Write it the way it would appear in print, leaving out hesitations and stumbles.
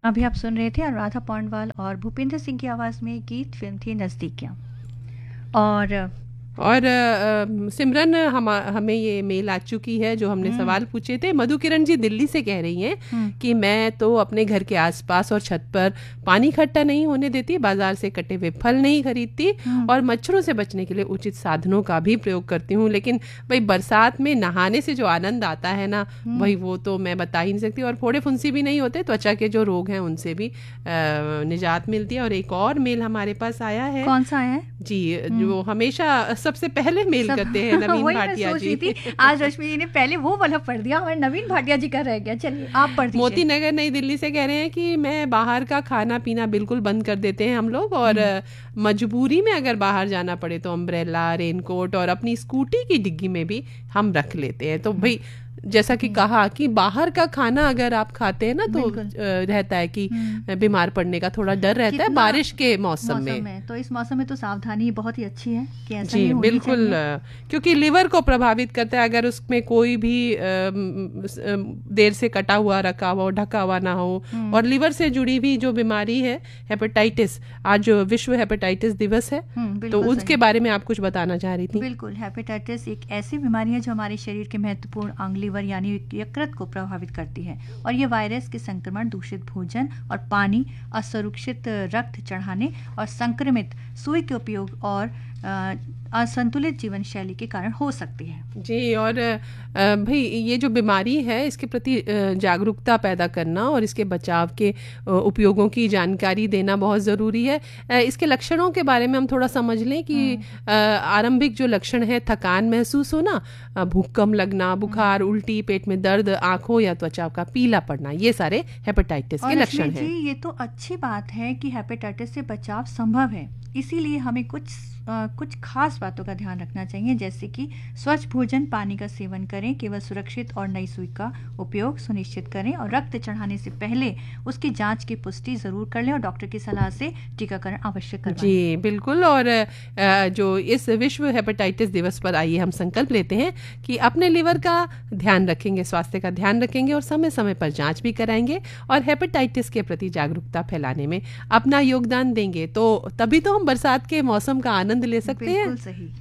अभी आप सुन रहे थे अनुराधा पौंडवाल और भूपेंद्र सिंह की आवाज़ में गीत, फिल्म थी नज़दीकियाँ। और सिमरन हमें ये मेल आ चुकी है जो हमने सवाल पूछे थे। मधु किरण जी दिल्ली से कह रही हैं कि मैं तो अपने घर के आसपास और छत पर पानी इकट्ठा नहीं होने देती, बाजार से कटे हुए फल नहीं खरीदती और मच्छरों से बचने के लिए उचित साधनों का भी प्रयोग करती हूँ। लेकिन भाई बरसात में नहाने से जो आनंद आता है ना, भाई वो तो मैं बता ही नहीं सकती। और फोड़े फुंसी भी नहीं होते, त्वचा के जो रोग हैं उनसे भी निजात मिलती है। और एक और मेल हमारे पास आया है। कौन सा आया है जी? जो हमेशा सबसे पहले मेल करते हैं नवीन भाटिया जी। थी आज रश्मि जी ने पहले वो वाला पढ़ दिया और नवीन भाटिया जी का रह गया। चलिए आप पढ़ दीजिए। मोती नगर नई दिल्ली से कह रहे हैं कि मैं बाहर का खाना पीना बिल्कुल बंद कर देते हैं हम लोग, और मजबूरी में अगर बाहर जाना पड़े तो अम्ब्रेला, रेनकोट और अपनी स्कूटी की डिग्गी में भी हम रख लेते हैं। तो भाई जैसा कि कहा कि बाहर का खाना अगर आप खाते हैं ना तो रहता है कि बीमार पड़ने का थोड़ा डर रहता है बारिश के मौसम में। तो इस मौसम में तो सावधानी बहुत ही अच्छी है कि ऐसा जी बिल्कुल, क्योंकि लिवर को प्रभावित करता है अगर उसमें कोई भी देर से कटा हुआ, रखा हुआ, ढका हुआ ना हो। और लिवर से जुड़ी हुई जो बीमारी है हेपेटाइटिस, आज विश्व हेपेटाइटिस दिवस है, तो उसके बारे में आप कुछ बताना चाह रही थी। बिल्कुल, हेपेटाइटिस एक ऐसी बीमारी है जो हमारे शरीर के महत्वपूर्ण अंग लिवर यानी यकृत को प्रभावित करती है। और ये वायरस के संक्रमण दूषित भोजन और पानी, असुरक्षित रक्त चढ़ाने और संक्रमित सुई के उपयोग और असंतुलित जीवन शैली के कारण हो सकती है। जी, और भाई ये जो बीमारी है इसके प्रति जागरूकता पैदा करना और इसके बचाव के उपयोगों की जानकारी देना बहुत ज़रूरी है। इसके लक्षणों के बारे में हम थोड़ा समझ लें कि आरंभिक जो लक्षण है, थकान महसूस होना, भूख कम लगना, बुखार, उल्टी, पेट में दर्द, आंखों या त्वचा का पीला पड़ना, ये सारे हेपेटाइटिस के लक्षण हैं। ये तो अच्छी बात है कि हेपेटाइटिस से बचाव संभव है, इसीलिए हमें कुछ खास बातों का ध्यान रखना चाहिए, जैसे कि स्वच्छ भोजन, पानी का सेवन करें, केवल सुरक्षित और नई सुई का उपयोग सुनिश्चित करें और रक्त चढ़ाने से पहले उसकी जांच की पुष्टि जरूर कर लें और डॉक्टर की सलाह से टीकाकरण अवश्य करवाएं। जी बिल्कुल, और जो इस विश्व हेपेटाइटिस दिवस पर आइए हम संकल्प लेते हैं कि अपने लिवर का ध्यान रखेंगे, स्वास्थ्य का ध्यान रखेंगे और समय समय पर जांच भी कराएंगे और हेपेटाइटिस के प्रति जागरूकता फैलाने में अपना योगदान देंगे। तो तभी तो हम बरसात के मौसम का आनंद ले सकते हैं। बिल्कुल सही।